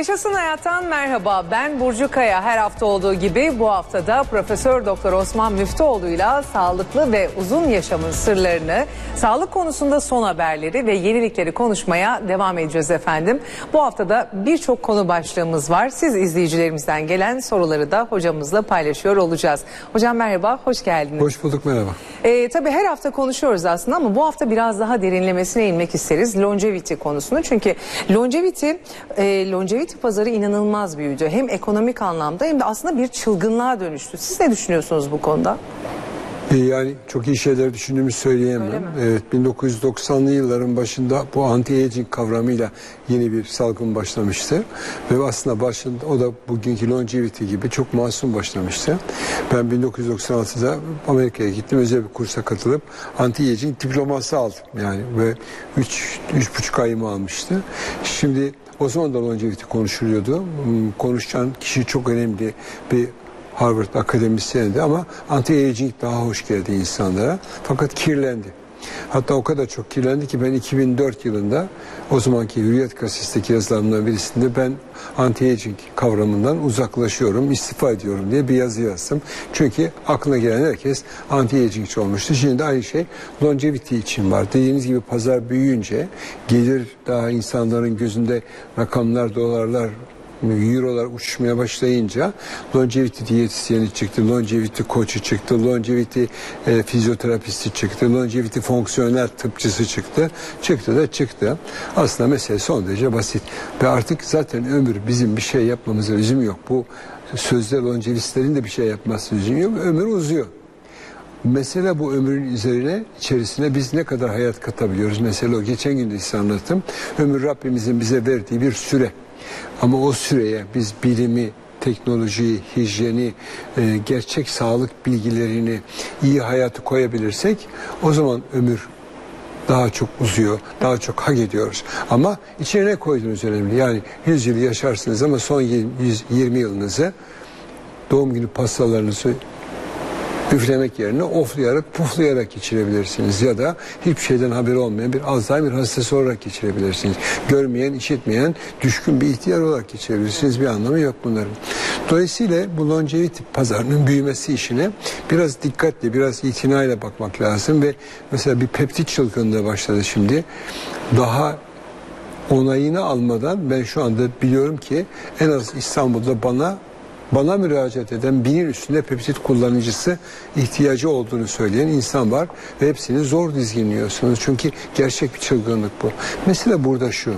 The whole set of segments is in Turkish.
Yaşasın Hayat'tan merhaba. Ben Burcu Kaya. Her hafta olduğu gibi bu haftada Profesör Doktor Osman Müftüoğlu'yla sağlıklı ve uzun yaşamın sırlarını, sağlık konusunda son haberleri ve yenilikleri konuşmaya devam edeceğiz efendim. Bu haftada birçok konu başlığımız var. Siz izleyicilerimizden gelen soruları da hocamızla paylaşıyor olacağız. Hocam merhaba, hoş geldiniz. Hoş bulduk, merhaba. Tabii her hafta konuşuyoruz aslında ama bu hafta biraz daha derinlemesine inmek isteriz. Longevity konusunu. Çünkü longevity pazarı inanılmaz büyüdü. Hem ekonomik anlamda hem de aslında bir çılgınlığa dönüştü. Siz ne düşünüyorsunuz bu konuda? Yani çok iyi şeyler düşündüğümü söyleyemem. Evet, 1990'lı yılların başında bu anti-aging kavramıyla yeni bir salgın başlamıştı. Ve aslında başında o da bugünkü longevity gibi çok masum başlamıştı. Ben 1996'da Amerika'ya gittim. Özel bir kursa katılıp anti-aging diploması aldım. Yani ve 3,5 ayımı almıştı. Şimdi o zaman da longevity konuşuluyordu. Konuşan kişi çok önemli bir Harvard akademisyendi ama anti-aging daha hoş geldi insanlara. Fakat kirlendi. Hatta o kadar çok kirlendi ki ben 2004 yılında o zamanki Hürriyet Gazetesi'ndeki yazılarımdan birisinde ben anti-aging kavramından uzaklaşıyorum, istifa ediyorum diye bir yazı yazdım. Çünkü aklına gelen herkes anti-agingçi olmuştu. Şimdi de aynı şey longevity için var. Dediğiniz gibi pazar büyüyünce, gelir daha insanların gözünde rakamlar, dolarlar, eurolar uçuşmaya başlayınca longevity diyetisyeni çıktı, longevity koçu çıktı, longevity fizyoterapisti çıktı, longevity fonksiyonel tıpçısı çıktı. Çıktı. Aslında mesele son derece basit. Ve artık zaten ömür bizim bir şey yapmamıza lüzum yok. Bu sözde longevistlerin de bir şey yapması lüzum yok. Ömür uzuyor. Mesele bu ömrün içerisine biz ne kadar hayat katabiliyoruz? Mesela o geçen gün de size anlattım. Ömür Rabbimizin bize verdiği bir süre. Ama o süreye biz bilimi, teknolojiyi, hijyeni, gerçek sağlık bilgilerini, iyi hayatı koyabilirsek o zaman ömür daha çok uzuyor, daha çok hak ediyoruz. Ama içine ne koydunuz önemli. Yani 100 yıl yaşarsınız ama son 20 yılınızı doğum günü pastalarınızı üflemek yerine oflayarak, puflayarak geçirebilirsiniz. Ya da hiçbir şeyden haberi olmayan bir Alzheimer hastası olarak geçirebilirsiniz. Görmeyen, işitmeyen, düşkün bir ihtiyar olarak geçirebilirsiniz. Bir anlamı yok bunların. Dolayısıyla bu longevity pazarının büyümesi işine biraz dikkatli, biraz itinayla bakmak lazım ve mesela bir peptit çılgınlığı başladı şimdi. Daha onayını almadan ben şu anda biliyorum ki en az İstanbul'da bana müracaat eden 1000'in üstünde peptit kullanıcısı ihtiyacı olduğunu söyleyen insan var ve hepsini zor dizginliyorsunuz. Çünkü gerçek bir çılgınlık bu. Mesela burada şu.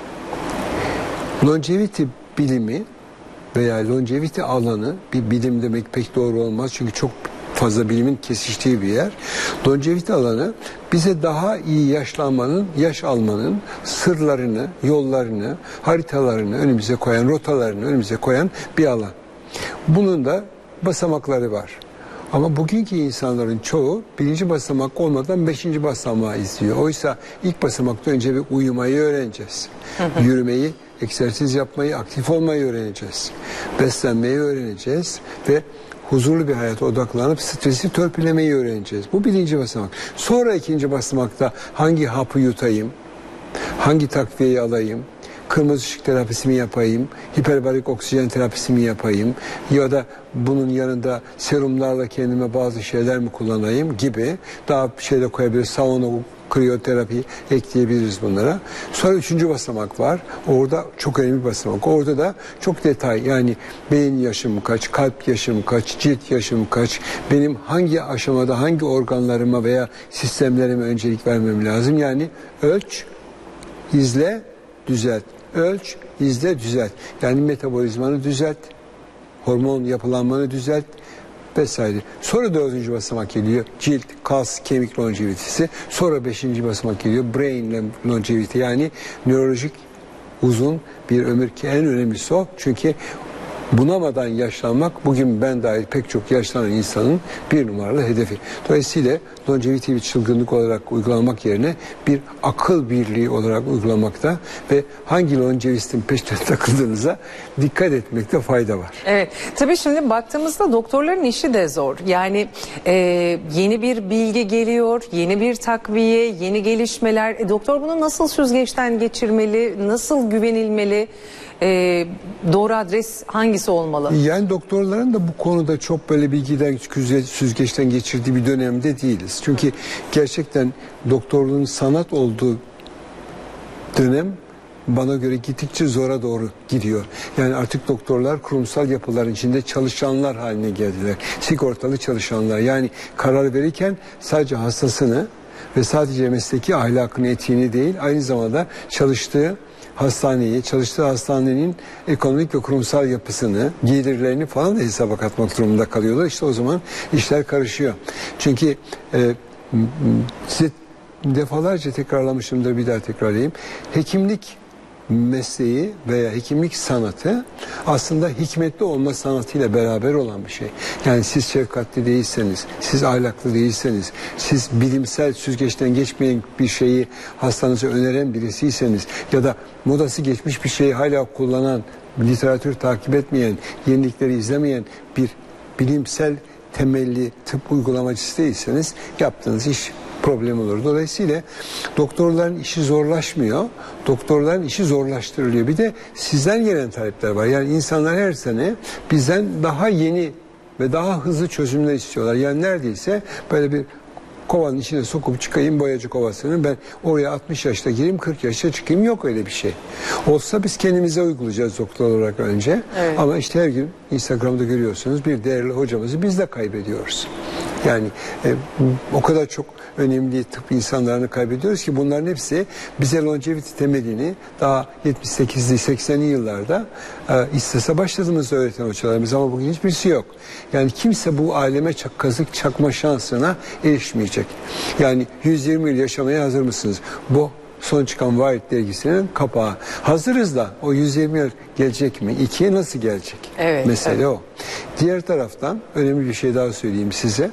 Longevity bilimi veya longevity alanı, bir bilim demek pek doğru olmaz çünkü çok fazla bilimin kesiştiği bir yer. Longevity alanı bize daha iyi yaşlanmanın, yaş almanın sırlarını, yollarını, haritalarını önümüze koyan, rotalarını önümüze koyan bir alan. Bunun da basamakları var. Ama bugünkü insanların çoğu birinci basamak olmadan 5. basamağı izliyor. Oysa ilk basamakta önce bir uyumayı öğreneceğiz. Yürümeyi, egzersiz yapmayı, aktif olmayı öğreneceğiz. Beslenmeyi öğreneceğiz ve huzurlu bir hayata odaklanıp stresi törpülemeyi öğreneceğiz. Bu birinci basamak. Sonra ikinci basamakta hangi hapı yutayım, hangi takviyeyi alayım, kırmızı ışık terapisi mi yapayım, hiperbarik oksijen terapisi mi yapayım ya da bunun yanında serumlarla kendime bazı şeyler mi kullanayım gibi daha bir şey de koyabiliriz. Sauna, kriyoterapi ekleyebiliriz bunlara. Sonra 3. basamak var. Orada çok önemli bir basamak. Orada da çok detay, yani beyin yaşım kaç, kalp yaşım kaç, cilt yaşım kaç, benim hangi aşamada hangi organlarıma veya sistemlerime öncelik vermem lazım. Yani ölç, izle, düzelt. Ölç, izle, düzelt. Yani metabolizmanı düzelt, hormon yapılanmanı düzelt vesaire. Sonra 4. basamak geliyor. Cilt, kas, kemik longevity'si. Sonra 5. basamak geliyor. Brain longevity, yani nörolojik uzun bir ömür ki en önemlisi o. Çünkü bunamadan yaşlanmak bugün ben dahil pek çok yaşlanan insanın bir numaralı hedefi. Dolayısıyla longevity bir çılgınlık olarak uygulamak yerine bir akıl birliği olarak uygulamakta ve hangi longevistin peşine takıldığınıza dikkat etmekte fayda var. Evet. Tabii şimdi baktığımızda doktorların işi de zor. Yani yeni bir bilgi geliyor, yeni bir takviye, yeni gelişmeler. Doktor bunu nasıl süzgeçten geçirmeli, nasıl güvenilmeli? Doğru adres hangisi olmalı? Yani doktorların da bu konuda çok böyle bilgiden, süzgeçten geçirdiği bir dönemde değiliz. Çünkü gerçekten doktorluğun sanat olduğu dönem bana göre gittikçe zora doğru gidiyor. Yani artık doktorlar kurumsal yapıların içinde çalışanlar haline geldiler. Sigortalı çalışanlar. Yani karar verirken sadece hastasını ve sadece mesleki ahlakını, etiğini değil, aynı zamanda çalıştığı hastanenin ekonomik ve kurumsal yapısını, gelirlerini falan da hesaba katmak durumunda kalıyorlar. İşte o zaman işler karışıyor. Çünkü size defalarca tekrarlamışımdır, bir daha tekrarlayayım. Hekimlik mesleği veya hekimlik sanatı aslında hikmetli olma sanatıyla beraber olan bir şey. Yani siz şefkatli değilseniz, siz ahlaklı değilseniz, siz bilimsel süzgeçten geçmeyen bir şeyi hastanıza öneren birisiyseniz ya da modası geçmiş bir şeyi hala kullanan, literatür takip etmeyen, yenilikleri izlemeyen bir bilimsel temelli tıp uygulamacısı değilseniz yaptığınız iş problem olur. Dolayısıyla doktorların işi zorlaşmıyor. Doktorların işi zorlaştırılıyor. Bir de sizden gelen talepler var. Yani insanlar her sene bizden daha yeni ve daha hızlı çözümler istiyorlar. Yani neredeyse böyle bir kovanın içine sokup çıkayım boyacı kovasını, ben oraya 60 yaşta gireyim 40 yaşta çıkayım, yok öyle bir şey. Olsa biz kendimize uygulayacağız doktor olarak önce. Evet. Ama işte her gün Instagram'da görüyorsunuz bir değerli hocamızı biz de kaybediyoruz. Yani o kadar çok önemli tıp insanlarını kaybediyoruz ki bunların hepsi bize longevity temelini daha 78'li 80'li yıllarda istese başladığımızda öğreten hocalarımız, ama bugün hiçbirisi yok. Yani kimse bu aleme kazık çakma şansına erişmeyecek. Yani 120 yıl yaşamaya hazır mısınız? Bu son çıkan Wired dergisinin kapağı. Hazırız da o 120 yıl gelecek mi? 2'ye nasıl gelecek? Evet, mesele evet. O. Diğer taraftan önemli bir şey daha söyleyeyim size.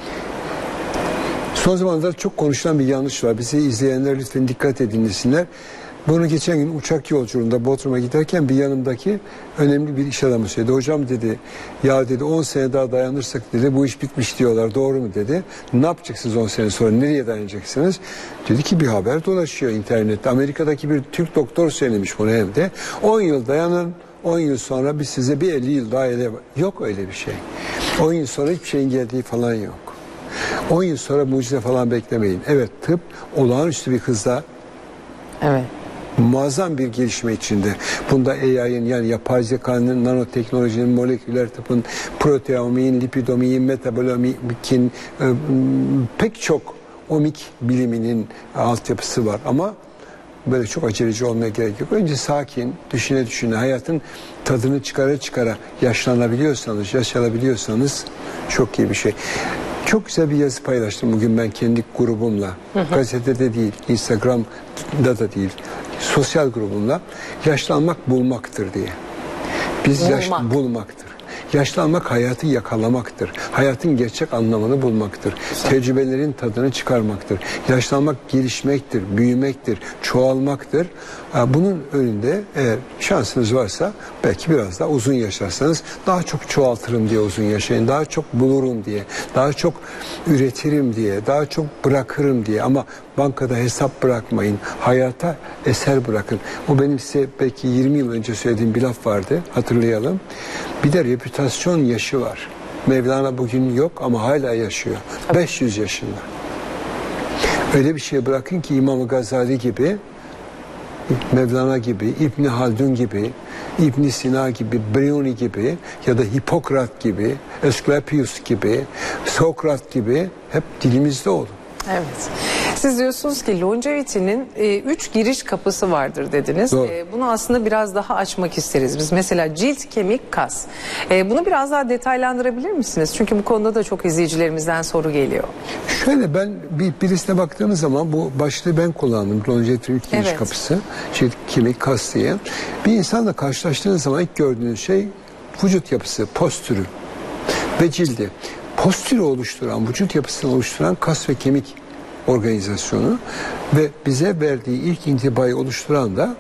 Son zamanlarda çok konuşulan bir yanlış var. Bizi izleyenler lütfen dikkat edinlesinler. Bunu geçen gün uçak yolculuğunda Bodrum'a giderken bir yanımdaki önemli bir iş adamı söyledi. Hocam dedi, ya dedi 10 sene daha dayanırsak dedi bu iş bitmiş diyorlar, doğru mu dedi. Ne yapacaksınız 10 sene sonra, nereye dayanacaksınız? Dedi ki bir haber dolaşıyor internette. Amerika'daki bir Türk doktor söylemiş bunu hem de. 10 yıl dayanın, 10 yıl sonra biz size bir 50 yıl daha yok öyle bir şey. 10 yıl sonra hiçbir şeyin geldiği falan yok. 10 yıl sonra mucize falan beklemeyin. Evet, tıp olağanüstü bir hızla, evet, muazzam bir gelişme içinde. Bunda AI'nin, yani yapay zekanın, nanoteknolojinin, moleküler tıpın, proteomiğin, lipidomiğin, metabolomikin, pek çok omik biliminin altyapısı var. Ama böyle çok aceleci olmaya gerek yok. Önce sakin, düşüne düşüne, hayatın tadını çıkara yaşanabiliyorsanız çok iyi bir şey. Çok güzel bir yazı paylaştım bugün ben kendi grubumla. Gazetede değil, Instagram'da da değil, sosyal grubumla. Yaşlanmak bulmaktır diye. Bulmaktır. Yaşlanmak hayatı yakalamaktır. Hayatın gerçek anlamını bulmaktır. Güzel. Tecrübelerin tadını çıkarmaktır. Yaşlanmak gelişmektir, büyümektir, çoğalmaktır. Bunun önünde eğer şansınız varsa belki biraz daha uzun yaşarsanız, daha çok çoğaltırım diye uzun yaşayın. Daha çok bulurum diye, daha çok üretirim diye, daha çok bırakırım diye. Ama bankada hesap bırakmayın. Hayata eser bırakın. O benim size belki 20 yıl önce söylediğim bir laf vardı. Hatırlayalım. Bir de reputasyon yaşı var. Mevlana bugün yok ama hala yaşıyor. 500 yaşında. Öyle bir şey bırakın ki İmam Gazali gibi, Mevlana gibi, İbn Haldun gibi, İbn Sina gibi, Bruni gibi ya da Hipokrat gibi, Asklepios gibi, Sokrat gibi hep dilimizde olun. Evet. Siz diyorsunuz ki longevity'nin 3 giriş kapısı vardır dediniz. Bunu aslında biraz daha açmak isteriz biz. Mesela cilt, kemik, kas. Bunu biraz daha detaylandırabilir misiniz? Çünkü bu konuda da çok izleyicilerimizden soru geliyor. Şöyle, ben birisine baktığımız zaman bu başlığı ben kullandım. Longevity'nin 3 giriş kapısı. Cilt, kemik, kas diye. Bir insanla karşılaştığınız zaman ilk gördüğünüz şey vücut yapısı, postürü ve cildi. Postürü oluşturan, vücut yapısını oluşturan kas ve kemik organizasyonu ve bize verdiği ilk intibayı oluşturan da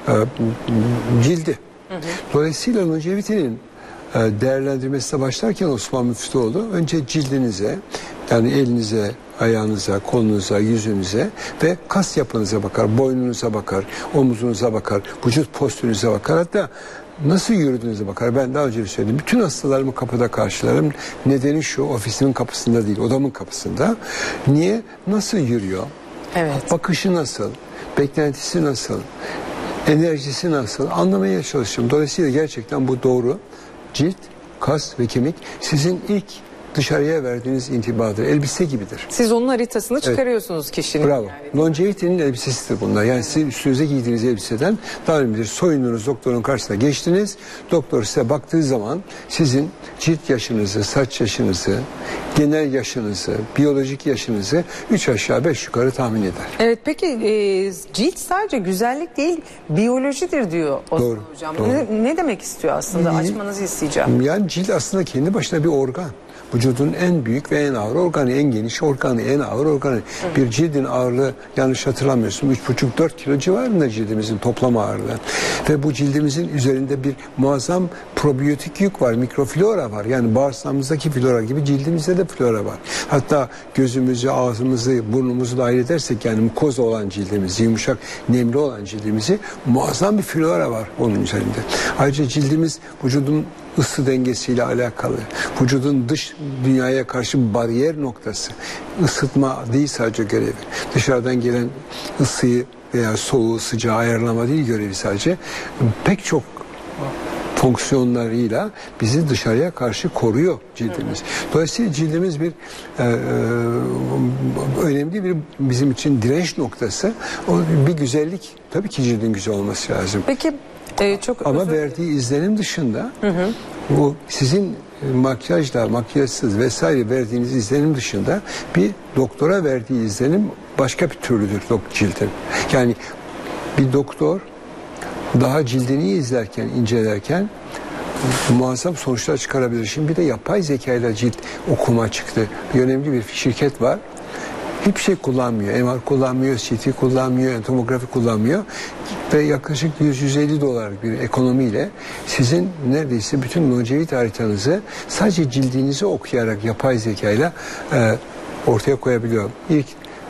cildi. Dolayısıyla longevite'nin değerlendirmesine başlarken Osman Müftüoğlu önce cildinize, yani elinize, ayağınıza, kolunuza, yüzünüze ve kas yapınıza bakar, boynunuza bakar, omuzunuza bakar, vücut postürünüze bakar, hatta nasıl yürüdüğünüze bakar. Ben daha önce söyledim. Bütün hastalarımı kapıda karşılarım. Nedeni şu, ofisimin kapısında değil, odamın kapısında. Niye? Nasıl yürüyor? Evet. Bakışı nasıl? Beklentisi nasıl? Enerjisi nasıl? Anlamaya çalışıyorum. Dolayısıyla gerçekten bu doğru. Cilt, kas ve kemik sizin ilk dışarıya verdiğiniz intibadır. Elbise gibidir. Siz onun haritasını çıkarıyorsunuz kişinin. Bravo. Yani. Longevity'nin elbisesidir bunlar. Yani sizin üstünüze giydiğiniz elbiseden daha önemlidir. Soyundunuz, doktorun karşısına geçtiniz. Doktor size baktığı zaman sizin cilt yaşınızı, saç yaşınızı, genel yaşınızı, biyolojik yaşınızı 3 aşağı 5 yukarı tahmin eder. Evet, peki cilt sadece güzellik değil, biyolojidir diyor Osman Doğru, Hocam. doğru. Ne demek istiyor aslında? Açmanızı isteyeceğim. Yani cilt aslında kendi başına bir organ. Vücudun en büyük ve en ağır organı, en geniş organı, en ağır organı. Bir cildin ağırlığı, yanlış hatırlamıyorsun, 3,5-4 kilo civarında cildimizin toplam ağırlığı. Ve bu cildimizin üzerinde bir muazzam probiyotik yük var, mikroflora var. Yani bağırsağımızdaki flora gibi cildimizde de flora var. Hatta gözümüzü, ağzımızı, burnumuzu dahil edersek, yani mukoza olan cildimizi, yumuşak, nemli olan cildimizi, muazzam bir flora var onun üzerinde. Ayrıca cildimiz vücudun ısı dengesiyle alakalı. Vücudun dış dünyaya karşı bariyer noktası. Isıtma değil sadece görevi. Dışarıdan gelen ısıyı veya soğuğu, sıcağı ayarlama değil görevi sadece. Pek çok fonksiyonlarıyla bizi dışarıya karşı koruyor cildimiz. Dolayısıyla cildimiz bir önemli bir bizim için direnç noktası. O bir güzellik. Tabii ki cildin güzel olması lazım. Peki çok ama verdiği izlenim dışında bu sizin makyajla, makyajsız vesaire verdiğiniz izlenim dışında bir doktora verdiği izlenim başka bir türlüdür cildin. Yani bir doktor daha cildini izlerken, incelerken muazzam sonuçlar çıkarabilir. Şimdi bir de yapay zekayla cilt okuma çıktı. Bir önemli bir şirket var. Hiçbir şey kullanmıyor. MR kullanmıyor, CT kullanmıyor, entomografi kullanmıyor. Ve yaklaşık 100-150 dolarlık bir ekonomiyle sizin neredeyse bütün longevity haritanızı sadece cildinizi okuyarak yapay zekayla ortaya koyabiliyor. İlk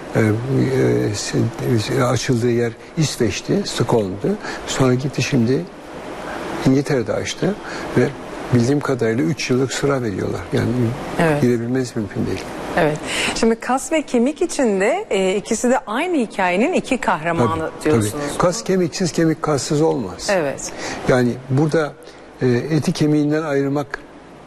açıldığı yer İsveç'ti, Stockholm'du. Sonra gitti şimdi İngiltere'de açtı ve bildiğim kadarıyla 3 yıllık sıra veriyorlar. Yani girebilmeniz mümkün değil. Evet. Şimdi kas ve kemik içinde ikisi de aynı hikayenin iki kahramanı diyorsunuz. Tabii. Kas kemiksiz, kemik kassız olmaz. Evet. Yani burada eti kemiğinden ayırmak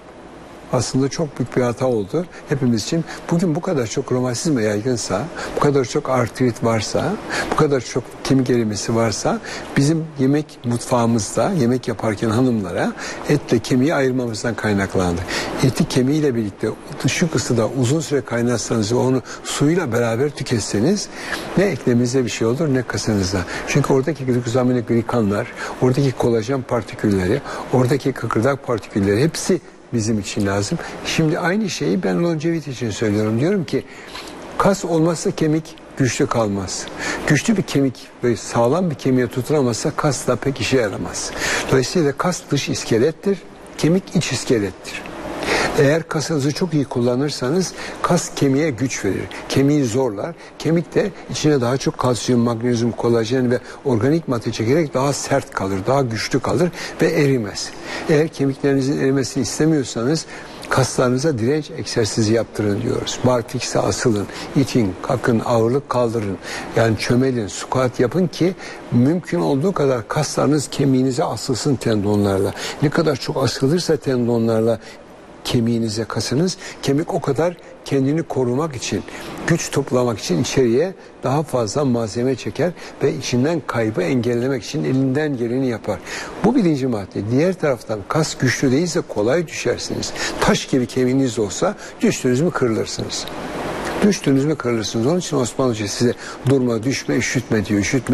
aslında çok büyük bir hata oldu hepimiz için. Bugün bu kadar çok romatizma yaygınsa, bu kadar çok artrit varsa, bu kadar çok kemik erimesi varsa bizim yemek mutfağımızda yemek yaparken hanımlara etle kemiği ayırmamızdan kaynaklandı. Eti kemiğiyle birlikte düşük ısıda uzun süre kaynatsanız ve onu suyla beraber tüketseniz ne ekleminize bir şey olur ne kasınızda. Çünkü oradaki glikosaminoglikanlar, oradaki kolajen partikülleri, oradaki kıkırdak partikülleri hepsi bizim için lazım. Şimdi aynı şeyi ben longevity için söylüyorum. Diyorum ki kas olmazsa kemik güçlü kalmaz. Güçlü bir kemik ve sağlam bir kemiğe tutunamazsa kas da pek işe yaramaz. Dolayısıyla kas dış iskelettir, kemik iç iskelettir. Eğer kasınızı çok iyi kullanırsanız kas kemiğe güç verir. Kemiği zorlar. Kemik de içine daha çok kalsiyum, magnezyum, kolajen ve organik madde çekerek daha sert kalır, daha güçlü kalır ve erimez. Eğer kemiklerinizin erimesini istemiyorsanız kaslarınıza direnç egzersizi yaptırın diyoruz. Barfix'e asılın, itin, kalkın, ağırlık kaldırın. Yani çömelin, squat yapın ki mümkün olduğu kadar kaslarınız kemiğinize asılsın tendonlarla. Ne kadar çok asılırsa tendonlarla kemiğinize, kasınız, kemik o kadar kendini korumak için, güç toplamak için içeriye daha fazla malzeme çeker ve içinden kaybı engellemek için elinden geleni yapar. Bu birinci madde. Diğer taraftan kas güçlü değilse kolay düşersiniz. Taş gibi kemiğiniz olsa düştünüz mü kırılırsınız. Düştünüz mü kırılırsınız. Onun için Osman Hoca size durma, düşme, üşütme diyor. Üşütme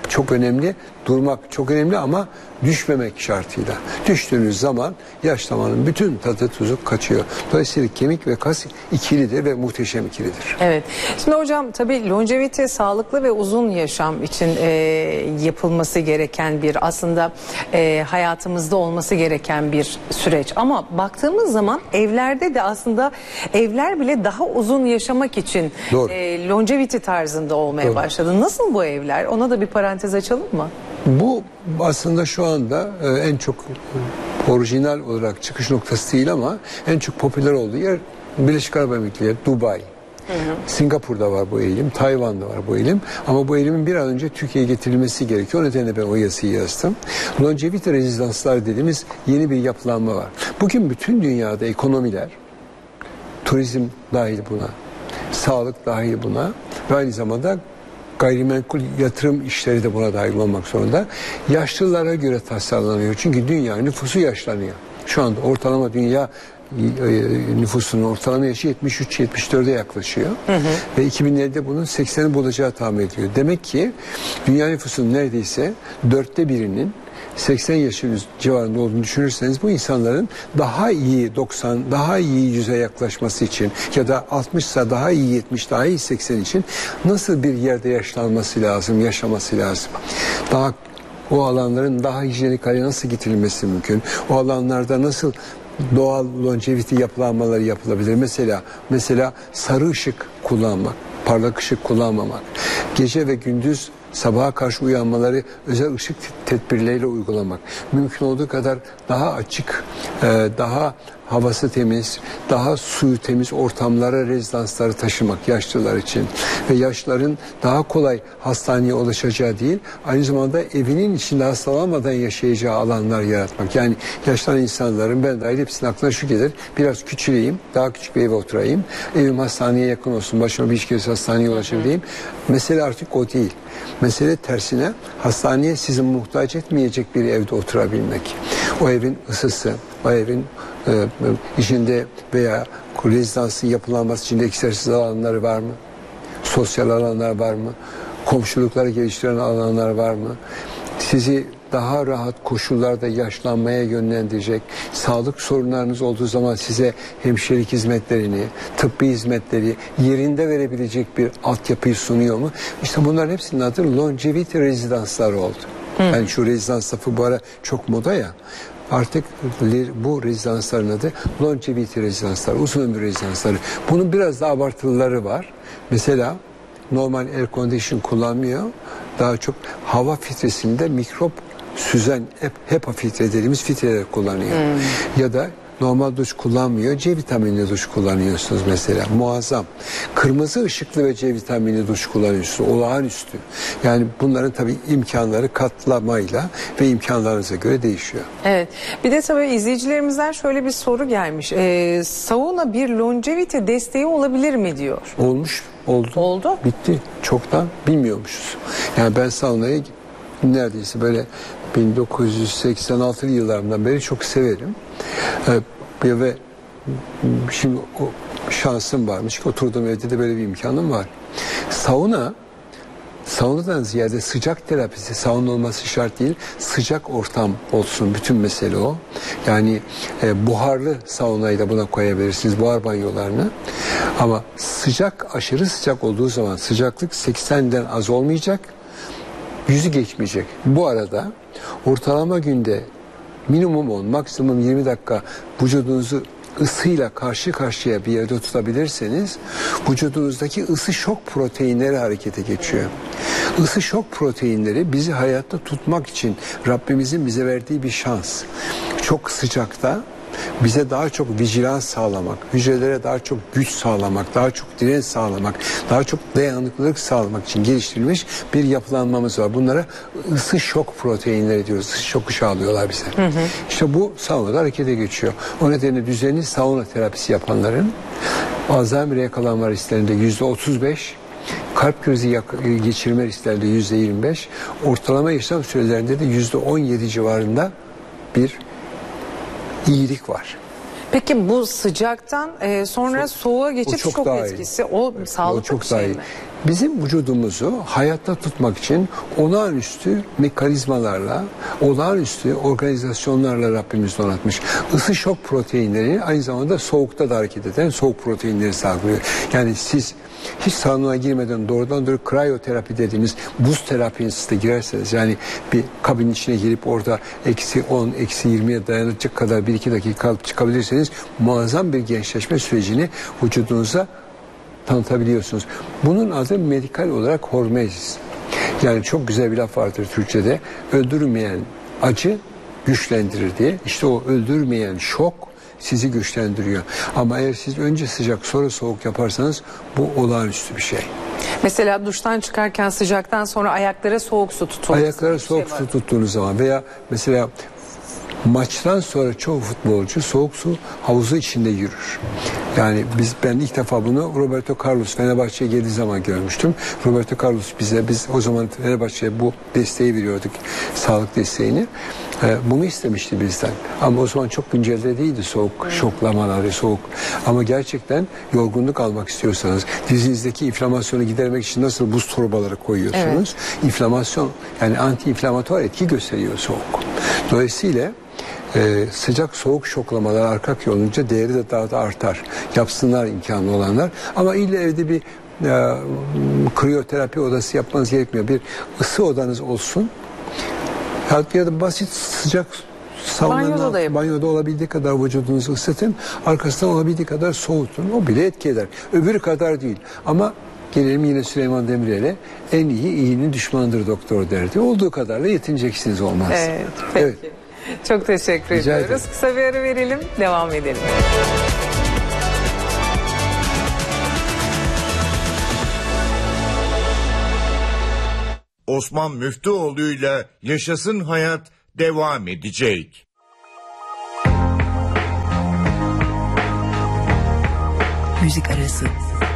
çok önemli, durmak çok önemli ama düşmemek şartıyla. Düştüğünüz zaman yaşlamanın bütün tadı tuzu kaçıyor. Dolayısıyla kemik ve kas ikilidir ve muhteşem ikilidir. Evet. Şimdi hocam tabii longevity sağlıklı ve uzun yaşam için yapılması gereken bir aslında hayatımızda olması gereken bir süreç. Ama baktığımız zaman evlerde de aslında evler bile daha uzun yaşamak için longevity tarzında olmaya başladı. Nasıl bu evler? Ona da bir parantez açalım mı? Bu aslında şu anda en çok orijinal olarak çıkış noktası değil ama en çok popüler olduğu yer Birleşik Arap Emirlikleri, Dubai. Singapur'da var bu eğilim, Tayvan'da var bu eğilim ama bu eğilimin bir an önce Türkiye'ye getirilmesi gerekiyor. O nedenle ben o yazıyı yazdım. Longevity rezidanslar dediğimiz yeni bir yapılanma var. Bugün bütün dünyada ekonomiler, turizm dahil buna, sağlık dahil buna ve aynı zamanda gayrimenkul yatırım işleri de buna dahil olmak zorunda. Yaşlılara göre tasarlanıyor. Çünkü dünya nüfusu yaşlanıyor. Şu anda ortalama dünya nüfusunun ortalama yaşı 73-74'e yaklaşıyor. Ve 2050'de bunun 80'i bulacağı tahmin ediliyor. Demek ki dünya nüfusunun neredeyse 1/4'inin 80 yaşı civarında olduğunu düşünürseniz bu insanların daha iyi 90, daha iyi 100'e yaklaşması için ya da 60 ise daha iyi 70, daha iyi 80 için nasıl bir yerde yaşlanması lazım, yaşaması lazım. Daha o alanların daha hijyenik hale nasıl getirilmesi mümkün? O alanlarda nasıl doğal longevity yapılanmaları yapılabilir? Mesela sarı ışık kullanmak, parlak ışık kullanmamak, gece ve gündüz sabaha karşı uyanmaları özel ışık tedbirleriyle uygulamak, mümkün olduğu kadar daha açık, daha havası temiz, daha suyu temiz ortamlara rezidansları taşımak yaşlılar için ve yaşlıların daha kolay hastaneye ulaşacağı değil, aynı zamanda evinin içinde hastalanmadan yaşayacağı alanlar yaratmak. Yani yaşlanan insanların, ben dahil hepsinin aklına şu gelir: biraz küçüleyim, daha küçük bir eve oturayım, evim hastaneye yakın olsun, başıma bir iş gelirse hastaneye ulaşabileyim. Mesele artık o değil. Mesele tersine hastaneye sizin muhtaç etmeyecek bir evde oturabilmek. O evin ısısı, o evin içinde veya rezidansın yapılanması için egzersiz alanları var mı? Sosyal alanlar var mı? Komşulukları geliştiren alanlar var mı? Sizi daha rahat koşullarda yaşlanmaya yönlendirecek, sağlık sorunlarınız olduğu zaman size hemşirelik hizmetlerini, tıbbi hizmetleri yerinde verebilecek bir altyapıyı sunuyor mu? İşte bunların hepsinin adı longevity rezidansları oldu. Yani şu rezidans lafı bu ara çok moda ya. Artık bu rezidansların adı longevity rezidansları, uzun ömür rezidansları. Bunun biraz daha abartılıları var. Mesela normal air condition kullanmıyor. Daha çok hava filtresinde mikrop süzen HEPA filtre dediğimiz filtreler kullanıyor. Ya da normal duş kullanmıyor, C vitaminli duş kullanıyorsunuz mesela. Muazzam. Kırmızı ışıklı ve C vitaminli duş kullanıyorsunuz. Olağanüstü. Yani bunların tabii imkanları katlamayla ve imkanlarınıza göre değişiyor. Evet. Bir de tabii izleyicilerimizden şöyle bir soru gelmiş. Sauna bir longevity desteği olabilir mi diyor. Olmuş. Oldu. Bitti. Çoktan bilmiyormuşuz. Yani ben saunayı neredeyse böyle 1986 yıllarından beri çok severim. Ve şimdi o şansım varmış ki oturduğum evde de böyle bir imkanım var. Saunadan ziyade sıcak terapisi, sauna olması şart değil, sıcak ortam olsun, bütün mesele o. Yani buharlı saunayı da buna koyabilirsiniz, buhar banyolarını. Ama aşırı sıcak olduğu zaman sıcaklık 80'den az olmayacak, 100'ü geçmeyecek. Bu arada ortalama günde minimum 10, maksimum 20 dakika vücudunuzu ısıyla karşı karşıya bir yerde tutabilirseniz vücudunuzdaki ısı şok proteinleri harekete geçiyor. Isı şok proteinleri bizi hayatta tutmak için Rabbimizin bize verdiği bir şans. Çok sıcakta bize daha çok vigilans sağlamak, hücrelere daha çok güç sağlamak, daha çok direnç sağlamak, daha çok dayanıklılık sağlamak için geliştirilmiş bir yapılanmamız var. Bunlara ısı şok proteinleri diyoruz. Isı şoku sağlıyorlar bize. İşte bu saunada harekete geçiyor. O nedenle düzenli sauna terapisi yapanların Alzheimer'e yakalanma risklerinde %35, kalp krizi geçirme risklerinde %25, ortalama yaşam sürelerinde de %17 civarında bir iyilik var. Peki bu sıcaktan sonra soğuğa geçiş çok etkisi. O sağlıklı çok bir şey daha iyi. mi? bizim vücudumuzu hayatta tutmak için olağanüstü mekanizmalarla, olağanüstü organizasyonlarla Rabbimiz donatmış. Isı şok proteinleri aynı zamanda soğukta da hareket eden soğuk proteinleri salgılıyor. Yani siz hiç salona girmeden doğrudan doğru kriyoterapi dediğimiz buz terapisine girerseniz, yani bir kabin içine girip orada -10, -20'ye dayanacak kadar 1-2 dakika kalıp çıkabilirseniz muazzam bir gençleşme sürecini vücudunuza tanıtabiliyorsunuz. Bunun adı medikal olarak hormesis. Yani çok güzel bir laf vardır Türkçe'de. Öldürmeyen acı güçlendirir diye. İşte o öldürmeyen şok sizi güçlendiriyor. Ama eğer siz önce sıcak sonra soğuk yaparsanız bu olağanüstü bir şey. Mesela duştan çıkarken sıcaktan sonra ayaklara soğuk su tutulması. Ayaklara soğuk su tuttuğunuz zaman veya mesela maçtan sonra çoğu futbolcu soğuk su havuzu içinde yürür. Yani ben ilk defa bunu Roberto Carlos Fenerbahçe'ye geldiği zaman görmüştüm. Roberto Carlos biz o zaman Fenerbahçe'ye bu desteği veriyorduk, sağlık desteğini. Bunu istemişti bizden. Ama o zaman çok güncelde değildi soğuk şoklamaları, soğuk. Ama gerçekten yorgunluk almak istiyorsanız, dizinizdeki inflamasyonu gidermek için nasıl buz torbaları koyuyorsunuz? Evet. İnflamasyon, yani anti-inflamatuar etki gösteriyor soğuk. Dolayısıyla sıcak soğuk şoklamalar arka arkaya olunca değeri de daha da artar. Yapsınlar imkanı olanlar. Ama illa evde bir kriyoterapi odası yapmanız gerekmiyor. Bir ısı odanız olsun. Ya da basit sıcak banyoda olabildiği kadar vücudunuzu ısıtın. Arkasından olabildiği kadar soğutun. O bile etki eder. Öbürü kadar değil. Ama gelelim yine Süleyman Demirel'e, en iyi iyinin düşmanıdır doktor derdi. Olduğu kadarla yetineceksiniz, olmaz. Evet, peki. Evet. Çok teşekkür Rica ediyoruz. ederim. Kısa bir ara verelim, devam edelim. Osman Müftüoğlu'yla Yaşasın Hayat devam edecek. Müzik arası.